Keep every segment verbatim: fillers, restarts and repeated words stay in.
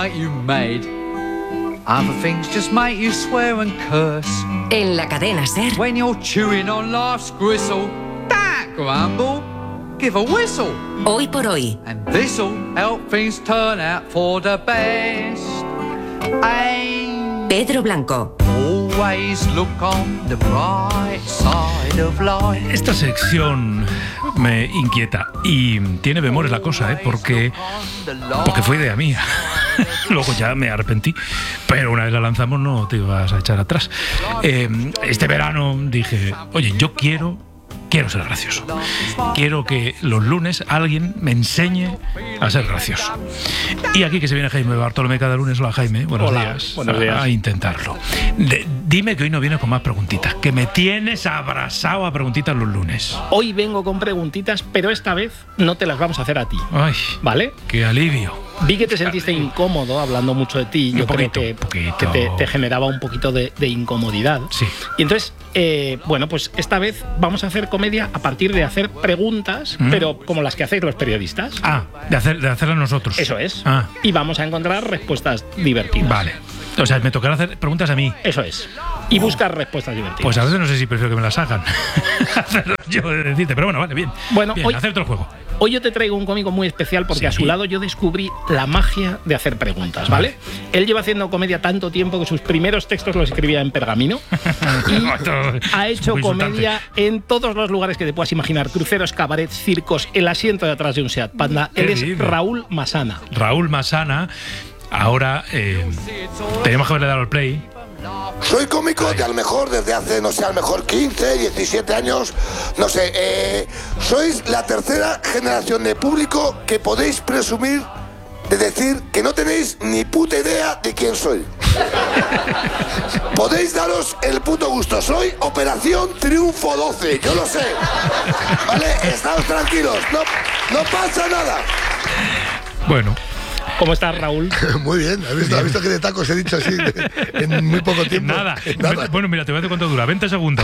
you made. Other things just make you swear and curse. En la cadena SER. When you're chewing on life's gristle, don't grumble, give a whistle. Hoy por hoy. And this'll help things turn out for the best. And Pedro Blanco. Always look on the bright side of life. Esta sección me inquieta y tiene bemoles la cosa, ¿eh? Porque, porque fue idea mía. Luego ya me arrepentí, pero una vez la lanzamos no te ibas a echar atrás. Eh, este verano dije, oye, yo quiero... Quiero ser gracioso. Quiero que los lunes alguien me enseñe a ser gracioso. Y aquí que se viene Jaime Bartolomé cada lunes. Hola, Jaime. Buenos Hola, días. Buenos días. A, a intentarlo. De, dime que hoy no vienes con más preguntitas. Que me tienes abrazado a preguntitas los lunes. Hoy vengo con preguntitas, pero esta vez no te las vamos a hacer a ti. Ay, ¿vale? Qué alivio. Vi que te sentiste incómodo hablando mucho de ti. Yo un poquito, creo que, poquito. que te, te generaba un poquito de, de incomodidad. Sí. Y entonces, eh, bueno, pues esta vez vamos a hacer comedia a partir de hacer preguntas, ¿Mm? pero como las que hacéis los periodistas. Ah, de, hacer, de hacerlas nosotros. Eso es. Ah. Y vamos a encontrar respuestas divertidas. Vale. O sea, me tocará hacer preguntas a mí. Eso es. Y buscar respuestas divertidas. Pues a veces no sé si prefiero que me las hagan. Hacerlo yo de decirte, pero bueno, vale, bien. Bueno, bien, hoy, acepto el juego. Hoy yo te traigo un cómico muy especial porque sí. a su lado yo descubrí la magia de hacer preguntas, ¿vale? vale. Él lleva haciendo comedia tanto tiempo que sus primeros textos los escribía en pergamino y ha hecho comedia en todos los lugares que te puedas imaginar: cruceros, cabarets, circos, el asiento de atrás de un Seat Panda. Él es dime? Raúl Masana. Raúl Masana. Ahora eh, tenemos que haberle dado el play. Soy cómico de a lo mejor desde hace, no sé, a lo mejor quince, diecisiete años, no sé, eh, sois la tercera generación de público que podéis presumir de decir que no tenéis ni puta idea de quién soy. Podéis daros el puto gusto, soy Operación Triunfo doce, yo lo sé, ¿vale? Estaos tranquilos, no, no pasa nada. Bueno. ¿Cómo estás, Raúl? Muy bien, ¿has visto, ¿has visto que de tacos he dicho así en muy poco tiempo? Nada. Nada. Bueno, mira, te voy a decir cuánto dura, veinte segundos.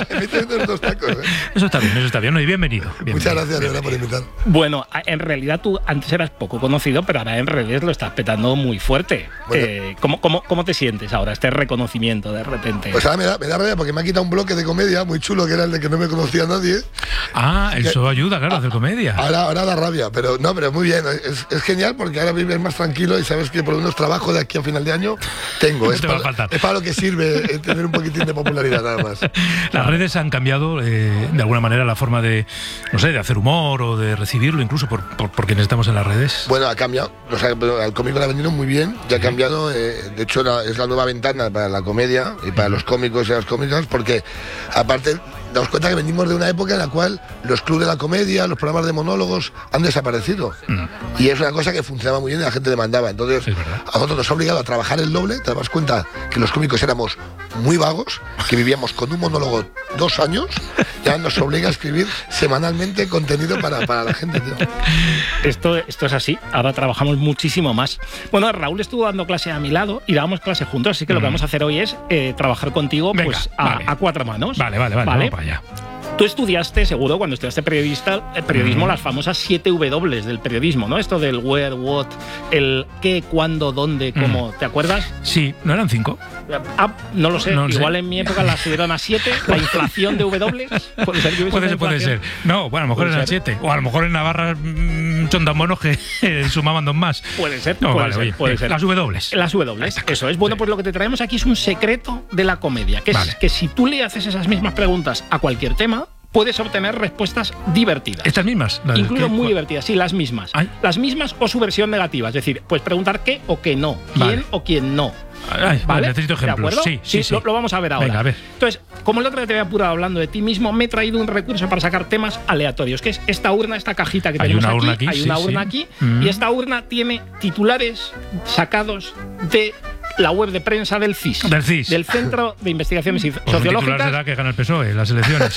Me dos tacos, ¿eh? Eso está bien, eso está bien. No, y bienvenido. bienvenido Muchas gracias, de verdad, por invitar. Bueno, en realidad tú antes eras poco conocido, pero ahora en redes lo estás petando muy fuerte. Bueno. Eh, ¿cómo, cómo, ¿Cómo te sientes ahora, este reconocimiento de repente? Pues ahora me da, me da rabia porque me ha quitado un bloque de comedia muy chulo que era el de que no me conocía nadie. Ah, eso que, ayuda, claro, a hacer comedia. Ahora, ahora da rabia, pero no, pero muy bien. Es, es genial porque ahora vives más tranquilo y sabes que por lo menos trabajo de aquí a final de año tengo. Es, para, es para lo que sirve tener un poquitín de popularidad, nada más. Las redes han cambiado eh, de alguna manera la forma de, no sé, de hacer humor o de recibirlo, incluso por, por, por quienes estamos en las redes. Bueno, ha cambiado. O sea, al cómico le ha venido muy bien, ya ha cambiado. Eh, de hecho, la, es la nueva ventana para la comedia y para los cómicos y las cómicas, porque aparte damos cuenta que venimos de una época en la cual los clubes de la comedia, los programas de monólogos han desaparecido. Mm. Y es una cosa que funcionaba muy bien y la gente demandaba. Entonces, es a nosotros nos ha obligado a trabajar el doble. Te das cuenta que los cómicos éramos muy vagos, que vivíamos con un monólogo dos años. Ya nos obliga a escribir semanalmente contenido para, para la gente, tío. Esto, esto es así. Ahora trabajamos muchísimo más. Bueno, Raúl estuvo dando clase a mi lado y dábamos clase juntos, así que mm. lo que vamos a hacer hoy es eh, trabajar contigo. Venga, pues a, vale. a cuatro manos. Vale, vale, vale. ¿Vale? Vamos para allá. Tú estudiaste, seguro, cuando estudiaste periodista, el periodismo, mm. las famosas siete W del periodismo, ¿no? Esto del where, what, el qué, cuándo, dónde, cómo. Mm. ¿Te acuerdas? Sí, ¿no eran cinco? Ah, no lo sé. No Igual sé. En mi época las subieron a siete. La inflación de W. Puede ser, que puede ser, puede ser. No, bueno, a lo mejor eran siete. O a lo mejor en Navarra mmm, son tan buenos que sumaban dos más. Puede ser. No, puede vale, ser, oye, puede ser. Las W. Las W. Eso es. Bueno, sí. Pues lo que te traemos aquí es un secreto de la comedia. Que es vale. que si tú le haces esas mismas preguntas a cualquier tema, puedes obtener respuestas divertidas. ¿Estas mismas? Incluso muy divertidas, sí, las mismas. ¿Ay? Las mismas o su versión negativa. Es decir, puedes preguntar qué o qué no. ¿Quién vale. o quién no? Ay, ¿vale? Necesito ejemplos. Sí, sí, sí, sí. Lo, lo vamos a ver ahora. Venga, a ver. Entonces, como el otro día te había apurado hablando de ti mismo, me he traído un recurso para sacar temas aleatorios, que es esta urna, esta cajita que hay tenemos una aquí. Urna aquí. Hay sí, una urna sí. aquí. Mm. Y esta urna tiene titulares sacados de la web de prensa del C I S. Del C I S. Del Centro de Investigaciones pues Sociológicas. Un titular será que gana el P S O E las elecciones.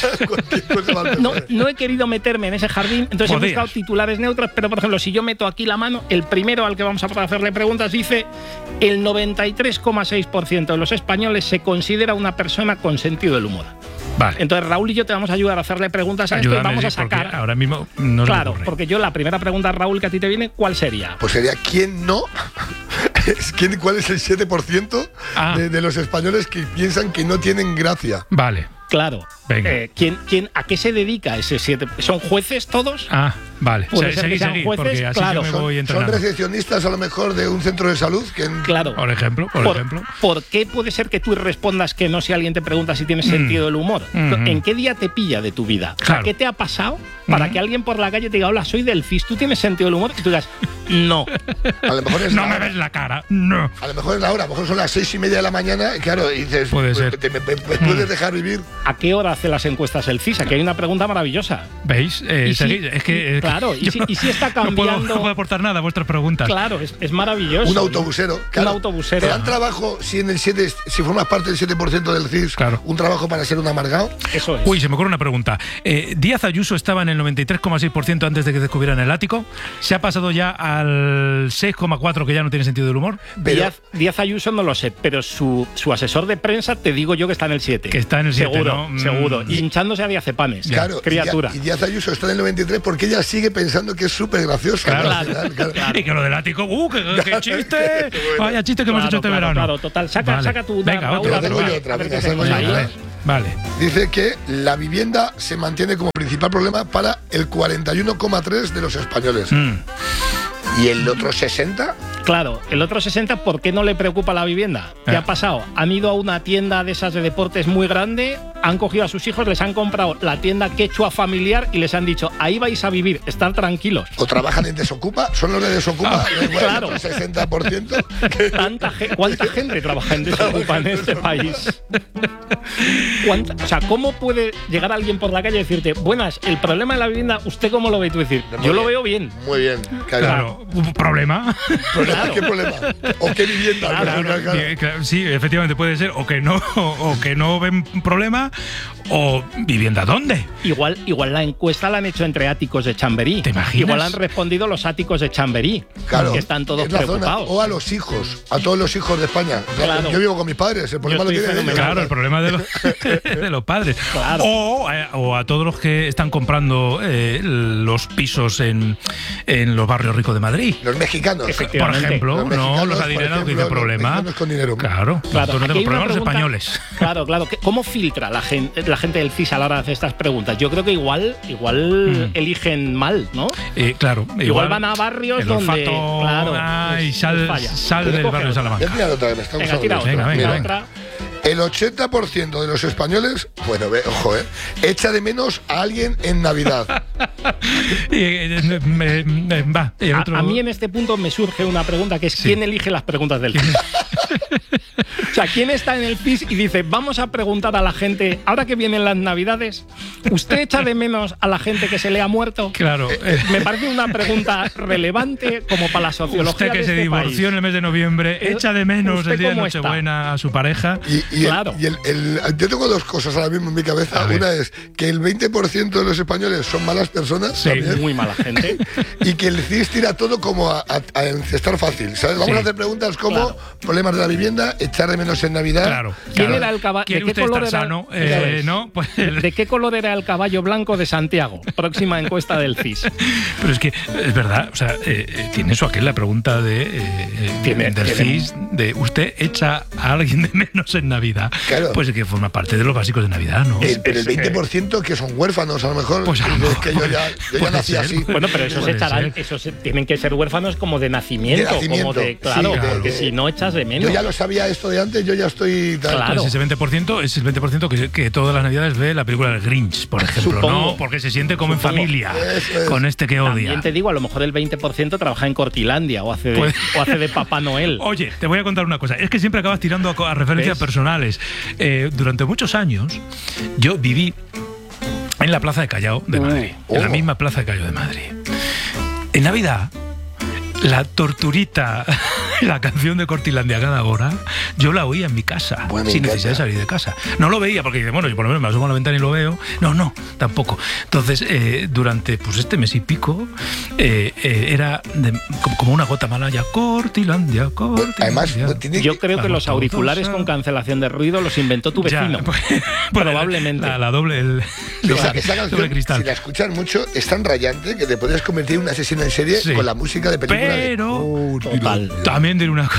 no, no he querido meterme en ese jardín, entonces Podías. he buscado titulares neutros, pero por ejemplo, si yo meto aquí la mano, el primero al que vamos a hacerle preguntas dice: el noventa y tres coma seis por ciento de los españoles se considera una persona con sentido del humor. Vale. Entonces Raúl y yo te vamos a ayudar a hacerle preguntas a Ayúdame, esto y vamos sí, a sacar. Ahora mismo no Claro, se me porque yo la primera pregunta, Raúl, que a ti te viene, ¿cuál sería? Pues sería ¿quién no ¿quién, ¿cuál es el siete por ciento Ah. de, de los españoles que piensan que no tienen gracia? Vale. Claro. Venga. Eh, ¿quién, quién, ¿A qué se dedica ese siete? ¿Son jueces todos? Ah, vale. Puede Se- ser que Seguí, sean seguí, jueces, porque así claro. yo me Son, voy son entrenando. recepcionistas a lo mejor de un centro de salud que en- Claro. Por ejemplo, por, Por, ejemplo. ¿Por qué puede ser que tú respondas que no si alguien te pregunta si tienes sentido del humor? Mm. ¿En qué día te pilla de tu vida? O sea, Claro. ¿qué te ha pasado para Mm. que alguien por la calle te diga, hola, soy del C I S, ¿tú tienes sentido del humor? Y tú digas, no. a lo mejor es No la me hora. ves la cara. No. A lo mejor es la hora, a lo mejor son las seis y media de la mañana, y claro, y dices, Puede pues, ser. te- me, me- me puedes dejar vivir. ¿A qué hora hace las encuestas el C I S? Aquí hay una pregunta maravillosa. ¿Veis? Eh, Y si- seguí- es que. eh, claro, y yo si- no- y si está No puedo, cambiando- no puedo aportar nada a vuestras preguntas. Claro, es, es maravilloso. Un ¿no? autobusero. Claro. Un autobusero. ¿Te dan trabajo si en el siete, si formas parte del siete por ciento del C I S? Claro. ¿Un trabajo para ser un amargado? Eso es. Uy, se me ocurre una pregunta. Eh, Díaz Ayuso estaba en el noventa y tres coma seis por ciento antes de que descubrieran el ático. ¿Se ha pasado ya al seis coma cuatro por ciento que ya no tiene sentido del humor? Pero- Díaz, Díaz Ayuso no lo sé, pero su, su asesor de prensa te digo yo que está en el siete. Que está en el siete, Seguro, ¿no? seguro. Mm. Y hinchándose a diazepanes. Claro, Criatura. Y, Díaz- y Díaz Ayuso está en el noventa y tres porque ella sigue pensando que es súper graciosa. Claro. ¿no? Al final, claro. Y que lo del ático, ¡uh, qué, qué chiste! Vaya chiste que hemos Claro, hecho este claro, verano. claro, total. Saca- Vale. saca tu- Venga, Raúl, otro, a ver, tengo otro. yo otra, a ver venga, qué saco tenemos yo ahí. otra. Vale. Vale. Dice que la vivienda se mantiene como principal problema para el cuarenta y uno coma tres de los españoles. Mm. ¿Y el otro sesenta? Claro, el otro sesenta, ¿por qué no le preocupa la vivienda? ¿Qué Eh. ha pasado? Han ido a una tienda de esas de deportes muy grande, han cogido a sus hijos, les han comprado la tienda quechua familiar y les han dicho, ahí vais a vivir, estar tranquilos. ¿O trabajan en Desocupa? ¿Son los de Desocupa? Ah, el claro. otro sesenta por ciento. Tanta ge- ¿Cuánta gente trabaja en Desocupa en este país? ¿Cuánta- o sea, ¿cómo puede llegar alguien por la calle y decirte, buenas, el problema de la vivienda, ¿usted cómo lo ve? Y tú decir, yo lo veo bien. Muy bien. Claro. Claro, ¿un problema? Problema, ¿qué problema? ¿O qué vivienda? Claro, Claro, claro, claro. Eh, claro, Sí, efectivamente puede ser o que no o, o que no ven problema o vivienda dónde. Igual, igual la encuesta la han hecho entre áticos de Chamberí. ¿Te imaginas? Igual han respondido los áticos de Chamberí, Claro, que están todos es la zona. preocupados. O a los hijos, a todos los hijos de España. Claro. Yo vivo con mis padres, el problema Yo lo estoy tienen ellos. fenomenal. Claro, el problema de los, de los padres. Claro. O, a, o a todos los que están comprando eh, los pisos en, en los barrios ricos de Madrid. Los mexicanos. Efectivamente. Por ejemplo, Los no mexicanos, los por adinerados que ejemplo, dicen los problema. mexicanos con dinero. Claro, Claro, nosotros no aquí hay tenemos una problemas los pregunta- españoles. Claro, claro. ¿Qué- ¿Cómo filtra la gente, la gente del C I S a la hora de hacer estas preguntas? Yo creo que igual, igual Mm. eligen mal, ¿no? Eh, claro, Igual van a barrios el donde, olfato, claro, ay, les- sal, les falla. sal Pues del coge barrio de otra. Voy a Salamanca. tirar otra que me está Venga, gustando tira esto. otra. Venga, venga, Tira venga. otra. El ochenta por ciento de los españoles, bueno, ve, ojo, eh, echa de menos a alguien en Navidad. Y, eh, me- me- va, y el A, otro- a mí en este punto me surge una pregunta que es ¿quién elige las preguntas del C I S? O sea, ¿quién está en el C I S y dice, vamos a preguntar a la gente, ahora que vienen las Navidades, ¿usted echa de menos a la gente que se le ha muerto? Claro. eh, Me parece una pregunta relevante como para la sociología Usted que de se este divorció país. en el mes de noviembre, Eh, echa de menos ¿usted el día de cómo está? Nochebuena a su pareja. Y, y el- Claro. y el- el- yo tengo dos cosas ahora mismo en mi cabeza. A ver. Una es que el veinte por ciento de los españoles son malas personas Sí, también, Muy mala gente. y que el C I S tira todo como a, a- a encestar fácil. ¿Sabes? Vamos Sí. a hacer preguntas como Claro. problemas de la vivienda, echar de menos en Navidad. Claro. ¿Quién claro. era el caballo? ¿Quiere ¿De qué usted color estar era? sano? Ya Eh, ves. no, pues el- ¿De qué color era el caballo blanco de Santiago? Próxima encuesta del C I S. Pero es que es verdad, o sea, eh, eh, tiene eso aquel la pregunta de eh, eh, Tiene- del tiene- C I S de usted echa a alguien de menos en Navidad. Claro. Pues que forma parte de los básicos de Navidad, ¿no? El- pero el es, veinte por ciento que son huérfanos, a lo mejor. Pues a lo es mejor que yo ya, yo ya puede nací ser. así. Bueno, pero esos Puede echarán, ser. esos tienen que ser huérfanos como de nacimiento, De nacimiento, como de, sí, claro, de- porque de- si no echas de menos. Yo ya lo sabía esto de antes, yo ya estoy tal. Claro. Pues ese veinte por ciento es el veinte por ciento que, que todas las Navidades ve la película del Grinch, por ejemplo. Supongo. No, porque se siente como Supongo. en familia Eso es. con este que odia. También te digo, a lo mejor el veinte por ciento trabaja en Cortilandia o hace de, Pues- o hace de Papá Noel. Oye, te voy a contar una cosa. Es que siempre acabas tirando a, co- a referencias ¿Ves? personales. Eh, durante muchos años yo viví en la Plaza de Callao de Uy. Madrid. En la Oh. misma Plaza de Callao de Madrid. En Navidad, la torturita, la canción de Cortilandia cada hora, yo la oía en mi casa, Bueno, me sin encanta. necesidad de salir de casa. No lo veía porque, bueno, yo por lo menos me asomo a la ventana y lo veo. No, no, tampoco. Entonces, eh, durante pues este mes y pico, eh, eh, era de- como, como una gota malaya. Cortilandia, Cortilandia. Además, tiene Yo que- creo que Vamos los auriculares todos a- con cancelación de ruido los inventó tu Ya, vecino. pues, Probablemente. La, la doble, el, Esa, doble- esa doble canción, cristal. si la escuchas mucho, es tan rayante que te puedes convertir en un asesino en serie Sí. con la música de película. de- Pero Oh, Total. también También diré una cosa.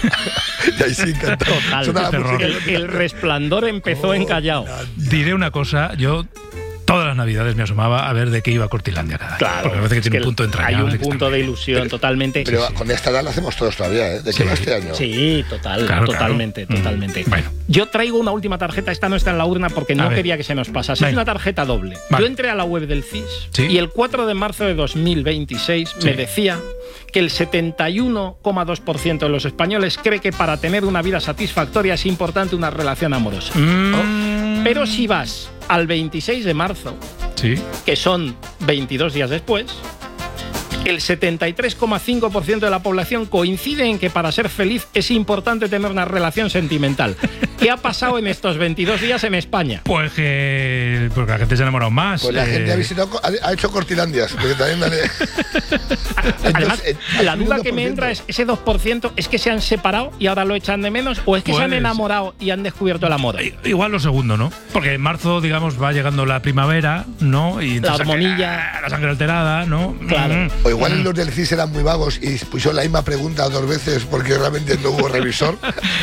Y ahí sí, encantado. Total. Suena la Terror. música. El, el Resplandor empezó en Callao. Diré una cosa, yo todas las navidades me asomaba a ver de qué iba Cortilandia cada año. Claro. Porque me parece que es tiene que un punto entrañable. Hay un que está punto muy de bien. ilusión Pero- totalmente. Pero Sí, sí. con esta edad lo hacemos todos todavía, ¿eh? ¿De Sí. qué va este año? Sí, total, Claro, totalmente, claro. totalmente. Mm. Bueno. Yo traigo una última tarjeta, esta no está en la urna porque no A ver. quería que se nos pasase. Venga. Es una tarjeta doble. Vale. Yo entré a la web del C I S Sí. y el cuatro de marzo de dos mil veintiséis Sí. me decía que el setenta y uno coma dos por ciento de los españoles cree que para tener una vida satisfactoria es importante una relación amorosa. Mm. Pero si vas al veintiséis de marzo, Sí. que son veintidós días después, el setenta y tres coma cinco por ciento de la población coincide en que para ser feliz es importante tener una relación sentimental. ¿Qué ha pasado en estos veintidós días en España? Pues que porque la gente se ha enamorado más. Pues la eh, gente ha visitado, ha, ha hecho Cortilandias, porque también dale. Además, Entonces, eh, la hay un duda dos que por me ciento. entra es, ¿ese dos por ciento es que se han separado y ahora lo echan de menos? ¿O es que se han Puede ser. enamorado y han descubierto el amor? I- Igual lo segundo, ¿no? Porque en marzo, digamos, va llegando la primavera, ¿no? Y entonces, hormonilla. ah, la sangre alterada, ¿no? Claro. Mm. O igual los del C I S eran muy vagos y pusieron la misma pregunta dos veces porque realmente no hubo revisor.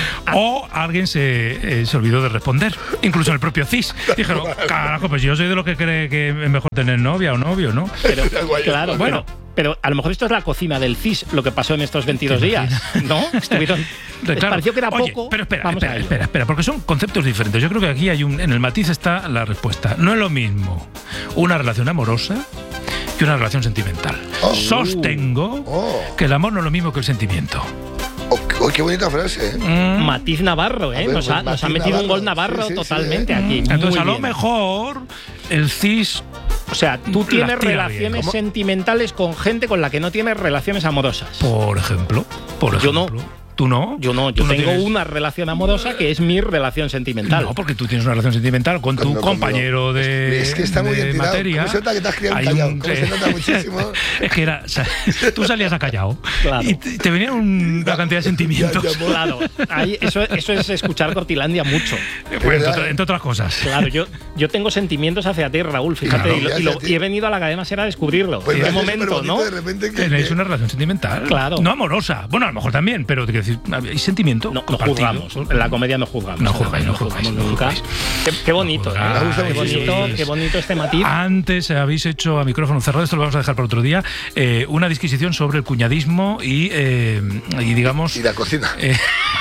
O alguien se, eh, se olvidó de responder. Incluso el propio C I S. Dijeron, carajo, pues yo soy de los que cree que es mejor tener novia o novio, ¿no? Pero, Guay, claro, bueno. bueno. Pero a lo mejor esto es la cocina del C I S, lo que pasó en estos veintidós días, ¿no? Estuvieron, les Claro. pareció que era Oye, poco. Pero espera, Vamos a espera, ello. espera, espera, porque son conceptos diferentes. Yo creo que aquí hay un. En el matiz está la respuesta. No es lo mismo una relación amorosa que una relación sentimental. Oh. Sostengo Oh. que el amor no es lo mismo que el sentimiento. Oh, qué- oh, qué bonita frase, ¿eh? Mm. Matiz Navarro, ¿eh? A ver, nos, ha, pues, nos ha Matiz metido un Navarro. gol Navarro Sí, sí, sí, totalmente ¿eh? aquí. Entonces, Muy a lo bien. mejor el C I S. O sea, tú la tienes tira relaciones bien. ¿Cómo? sentimentales con gente con la que no tienes relaciones amorosas. Por ejemplo. Por Yo no. ejemplo. ¿Tú no? Yo no, ¿Tú yo tengo tienes? una relación amorosa que es mi relación sentimental. No, porque tú tienes una relación sentimental con tu Cuando- compañero cuando- de, Es que está muy de bien tirado. materia. ¿Cómo se nota que te has criado en Hay Callao? un- ¿Cómo se nota muchísimo? Es que era, o sea, tú salías a Callao Claro. y te, te venía un- una cantidad de sentimientos. Ya, ya, Claro, ahí, eso, eso es escuchar Cortilandia mucho. Bueno, entre, verdad, ¿eh? entre otras cosas. Claro, yo, yo tengo sentimientos hacia ti, Raúl, fíjate, Claro, y, lo- y, hacia lo- ti. y he venido a la cadena Ser a descubrirlo. Pues en me qué hace momento, superbonito ¿no? de repente que, Tenéis que- una relación sentimental. Claro. No amorosa. Bueno, a lo mejor también, pero quiero decir, hay sentimiento. No, no compartido. juzgamos. En la comedia no juzgamos. No juzgáis, no juzgáis, no nunca. juzgáis. Qué, qué bonito, No ¿eh? juzgáis. Qué bonito, qué bonito este matiz. Antes habéis hecho a micrófono cerrado, esto lo vamos a dejar para otro día, eh, una disquisición sobre el cuñadismo y, eh, y digamos. Y la cocina. eh,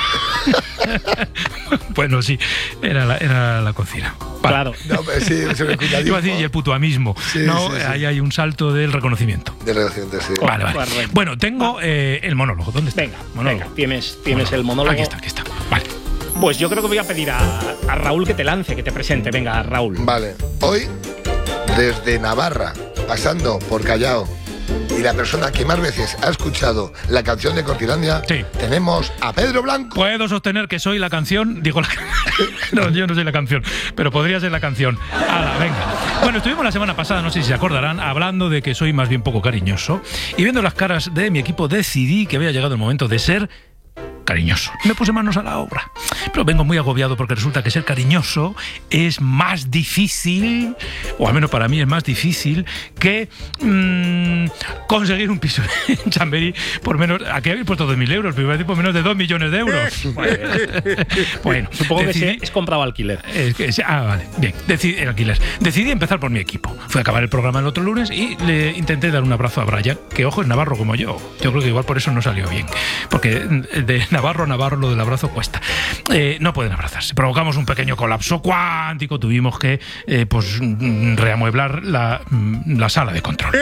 bueno, sí, era la, era la cocina. Vale. Claro. No, pero sí, sobre el cuñadismo. Iba a decir, y el putuamismo. Sí, no, sí, sí. ahí hay un salto del reconocimiento. De relación, de sí. Vale, vale. Correcto. Bueno, tengo eh, el monólogo. ¿Dónde está? Venga, monólogo. venga, tienes, tienes el monólogo. Aquí está, aquí está. Vale. Pues yo creo que voy a pedir a, a Raúl que te lance, que te presente. Venga, Raúl. Vale, hoy, desde Navarra, pasando por Callao, y la persona que más veces ha escuchado la canción de Cortilandia, Sí. tenemos a Pedro Blanco. Puedo sostener que soy la canción. Digo la No, yo no soy la canción, pero podría ser la canción. Hala, venga. Bueno, estuvimos la semana pasada, no sé si se acordarán, hablando de que soy más bien poco cariñoso. Y viendo las caras de mi equipo, decidí que había llegado el momento de ser cariñoso. Me puse manos a la obra. Pero vengo muy agobiado porque resulta que ser cariñoso es más difícil, o al menos para mí es más difícil, que mmm, conseguir un piso en Chamberí por menos. Aquí habéis puesto dos mil euros, pero iba a decir por menos de dos millones de euros. Bueno, Supongo decidí- que se, es comprado alquiler. es que, ah, vale, bien, decidí, el alquiler. Decidí empezar por mi equipo. Fui a acabar el programa el otro lunes y le intenté dar un abrazo a Brian, que ojo, es navarro como yo. Yo creo que igual por eso no salió bien. Porque de Navarro a Navarro lo del abrazo cuesta. Eh, no pueden abrazarse. Provocamos un pequeño colapso cuántico. Tuvimos que eh, pues reamueblar la, la sala de control.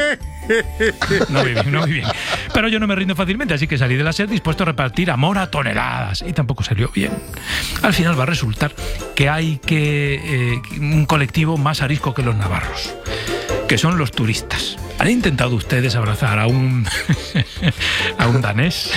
No vi bien, no vi bien. Pero yo no me rindo fácilmente, así que salí de la SER dispuesto a repartir amor a toneladas. Y tampoco salió bien. Al final va a resultar que hay que eh, un colectivo más arisco que los navarros, que son los turistas. ¿Han intentado ustedes abrazar a un a un danés?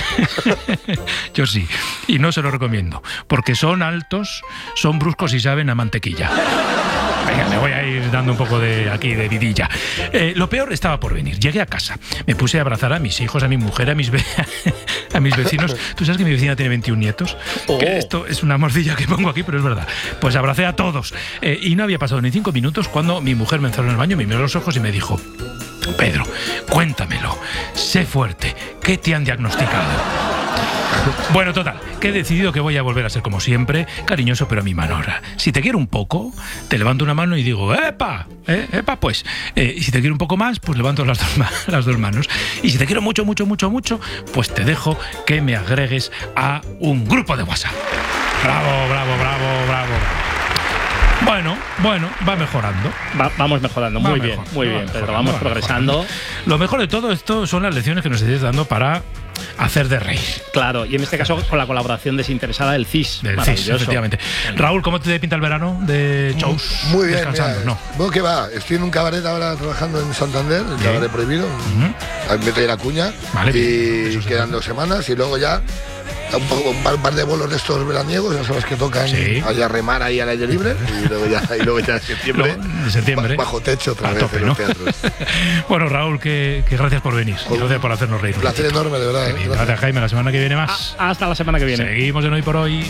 Yo sí, y no se lo recomiendo, porque son altos, son bruscos y saben a mantequilla. Venga, me voy a ir dando un poco de aquí de vidilla. Eh, lo peor estaba por venir. Llegué a casa, me puse a abrazar a mis hijos, a mi mujer, a mis, ve a mis vecinos. ¿Tú sabes que mi vecina tiene veintiún nietos? Oh. Que esto es una mordilla que pongo aquí, pero es verdad. Pues abracé a todos. Eh, y no había pasado ni cinco minutos cuando mi mujer me encerró en el baño, me miró los ojos y me dijo: Pedro, cuéntamelo, sé fuerte, ¿qué te han diagnosticado? Bueno, total, que he decidido que voy a volver a ser como siempre, cariñoso pero a mi manera. Si te quiero un poco, te levanto una mano y digo, ¡epa! ¿Eh? ¡Epa, pues! Eh, y si te quiero un poco más, pues levanto las dos, las dos manos. Y si te quiero mucho, mucho, mucho, mucho, pues te dejo que me agregues a un grupo de WhatsApp. Bravo, bravo, bravo, bravo. Bueno, bueno, va mejorando. Va, vamos mejorando, Va muy mejor, bien, muy va bien, mejorando, Pedro, vamos va progresando. mejorando. Lo mejor de todo esto son las lecciones que nos estáis dando para hacer de reír. Claro, y en este caso con la colaboración desinteresada del C I S. Del C I S, efectivamente. Raúl, ¿cómo te pinta el verano de shows? Muy bien, Descansando, mira, ¿no? bueno, ¿qué va? Estoy en un cabaret ahora trabajando en Santander, el Bien. cabaret prohibido. Uh-huh. Me trae la cuña. Vale, bien. y Eso quedan dos semanas y luego ya un, poco, un, par, un par de bolos de estos veraniegos, ya sabes que tocan Sí. ahí a remar ahí al aire libre y luego ya, y luego ya en septiembre, Luego, en septiembre. bajo techo otra A vez tope, en ¿no? los teatros. Bueno, Raúl, que, que gracias por venir. Y gracias por hacernos reír. Un placer enorme, de verdad. Qué ¿eh? bien. Gracias. Gracias, Jaime. La semana que viene más. A- hasta la semana que viene. Seguimos en Hoy por Hoy.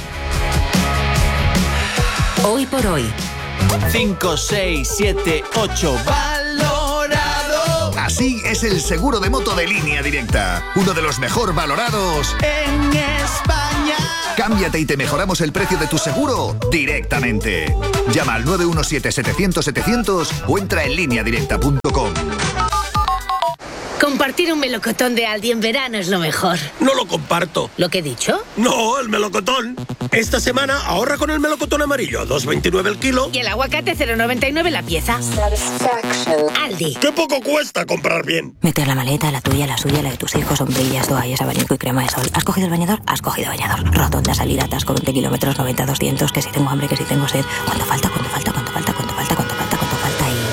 Hoy por hoy. cinco, seis, siete, ocho. Valorado Así es el seguro de moto de Línea Directa. Uno de los mejor valorados en España. Cámbiate y te mejoramos el precio de tu seguro directamente. Llama al nueve uno siete, setecientos, setecientos o entra en línea directa punto com. Compartir un melocotón de Aldi en verano es lo mejor. No lo comparto. ¿Lo que he dicho? No, el melocotón. Esta semana ahorra con el melocotón amarillo, dos veintinueve el kilo. Y el aguacate cero noventa y nueve la pieza. Aldi. ¡Qué poco cuesta comprar bien! Meter la maleta, la tuya, la suya, la de tus hijos, sombrillas, toallas, abanico y crema de sol. ¿Has cogido el bañador? Has cogido bañador. Rotonda, salida, atasco, veinte kilómetros, noventa, doscientos, que si tengo hambre, que si tengo sed. ¿Cuánto falta? ¿Cuánto falta? ¿Cuánto falta? ¿Cuánto falta? ¿Cuánto falta? ¿Cuánto falta? Y...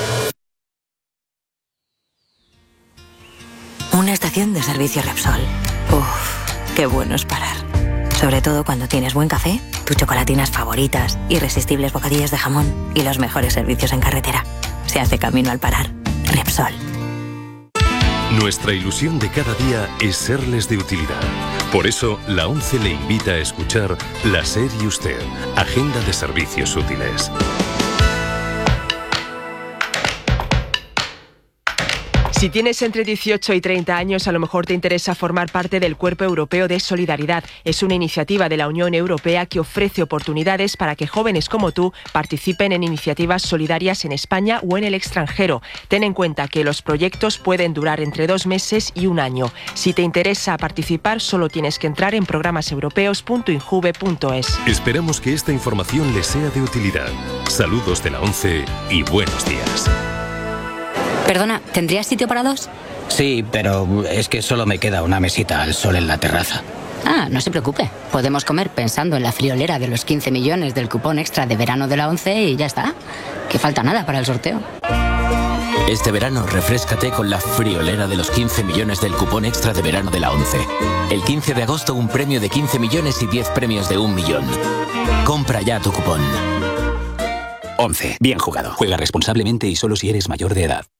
Una estación de servicio Repsol. Uf, qué bueno es parar. Sobre todo cuando tienes buen café, tus chocolatinas favoritas, irresistibles bocadillos de jamón y los mejores servicios en carretera. Se hace camino al parar. Repsol. Nuestra ilusión de cada día es serles de utilidad. Por eso, la ONCE le invita a escuchar La SER y Usted, Agenda de Servicios Útiles. Si tienes entre dieciocho y treinta años, a lo mejor te interesa formar parte del Cuerpo Europeo de Solidaridad. Es una iniciativa de la Unión Europea que ofrece oportunidades para que jóvenes como tú participen en iniciativas solidarias en España o en el extranjero. Ten en cuenta que los proyectos pueden durar entre dos meses y un año. Si te interesa participar, solo tienes que entrar en programas europeos punto injuve punto es. Esperamos que esta información les sea de utilidad. Saludos de la ONCE y buenos días. Perdona, ¿tendrías sitio para dos? Sí, pero es que solo me queda una mesita al sol en la terraza. Ah, no se preocupe. Podemos comer pensando en la friolera de los quince millones del cupón extra de verano de la ONCE y ya está. Que falta nada para el sorteo. Este verano refréscate con la friolera de los quince millones del cupón extra de verano de la ONCE. El quince de agosto un premio de quince millones y diez premios de un millón. Compra ya tu cupón. ONCE. Bien jugado. Juega responsablemente y solo si eres mayor de edad.